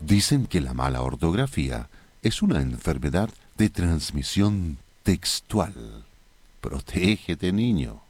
Dicen que la mala ortografía es una enfermedad de transmisión textual. Protégete, niño.